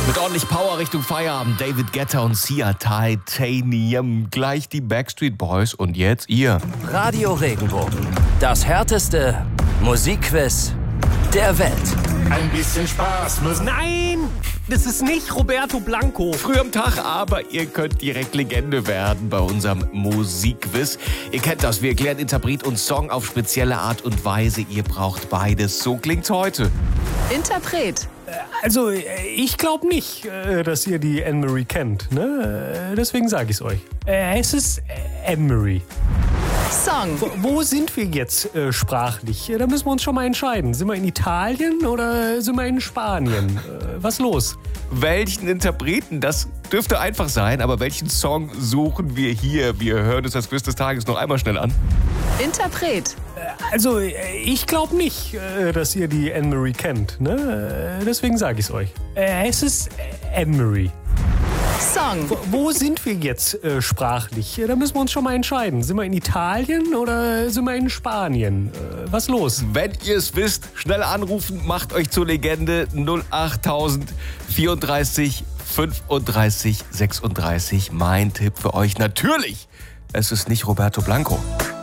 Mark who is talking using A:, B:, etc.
A: Mit ordentlich Power Richtung Feierabend. David Guetta und Sia, Titanium. Gleich die Backstreet Boys und jetzt ihr.
B: Radio Regenbogen. Das härteste Musikquiz der Welt.
C: Ein bisschen Spaß muss.
D: Nein, das ist nicht Roberto Blanco.
A: Früh am Tag, aber ihr könnt direkt Legende werden bei unserem Musikquiz. Ihr kennt das, wir erklären Interpret und Song auf spezielle Art und Weise. Ihr braucht beides. So klingt's heute.
E: Interpret.
D: Also, ich glaube nicht, dass ihr die Anne-Marie kennt. Ne? Deswegen sage ich es euch. Es ist Anne-Marie.
E: Song.
D: Wo sind wir jetzt sprachlich? Da müssen wir uns schon mal entscheiden. Sind wir in Italien oder sind wir in Spanien? Was los?
A: Welchen Interpreten, das dürfte einfach sein, aber welchen Song suchen wir hier? Wir hören uns das Quiz des Tages noch einmal schnell an.
E: Interpret.
D: Also, ich glaube nicht, dass ihr die Anne-Marie kennt. Ne? Deswegen sage ich es euch. Es ist Anne-Marie.
E: Song.
D: Wo sind wir jetzt sprachlich? Da müssen wir uns schon mal entscheiden. Sind wir in Italien oder sind wir in Spanien? Was los?
A: Wenn ihr es wisst, schnell anrufen, macht euch zur Legende 08000 34 35 36. Mein Tipp für euch natürlich, es ist nicht Roberto Blanco.